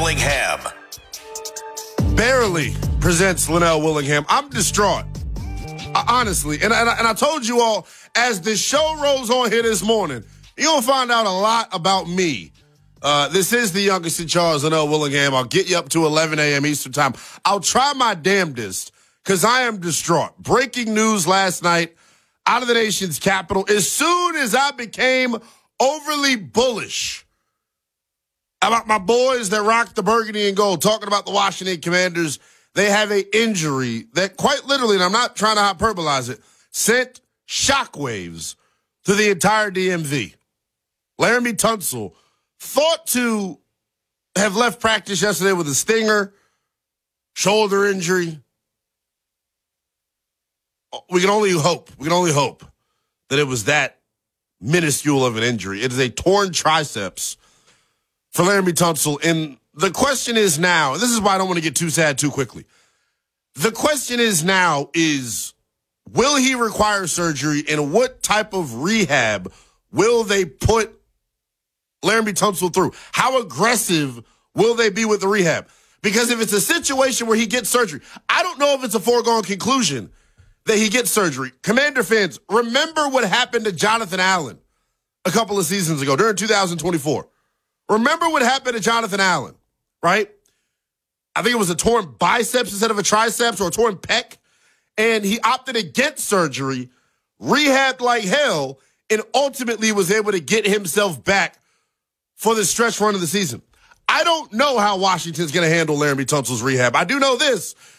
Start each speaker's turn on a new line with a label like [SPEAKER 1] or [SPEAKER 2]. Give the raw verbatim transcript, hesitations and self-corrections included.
[SPEAKER 1] Willingham.
[SPEAKER 2] Barely presents Linnell Willingham. I'm distraught, uh, honestly. And, and, I, and I told you all, as the show rolls on here this morning, you're going to find out a lot about me. Uh, this is the youngest in Charles, Linnell Willingham. I'll get you up to eleven a.m. Eastern time. I'll try my damnedest because I am distraught. Breaking news last night out of the nation's capital. As soon as I became overly bullish about my boys that rock the burgundy and gold, talking about the Washington Commanders, they have an injury that quite literally, and I'm not trying to hyperbolize it, sent shockwaves to the entire D M V. Laremy Tunsil, thought to have left practice yesterday with a stinger, shoulder injury. We can only hope, we can only hope that it was that minuscule of an injury. It is a torn triceps for Laremy Tunsil. And the question is now, and this is why I don't want to get too sad too quickly. The question is now is, will he require surgery, and what type of rehab will they put Laremy Tunsil through? How aggressive will they be with the rehab? Because if it's a situation where he gets surgery, I don't know if it's a foregone conclusion that he gets surgery. Commander fans, remember what happened to Jonathan Allen a couple of seasons ago during two thousand twenty-four. Remember what happened to Jonathan Allen, right? I think it was a torn biceps instead of a triceps, or a torn pec. And he opted against surgery, rehabbed like hell, and ultimately was able to get himself back for the stretch run of the season. I don't know how Washington's going to handle Laremy Tunsil's rehab. I do know this.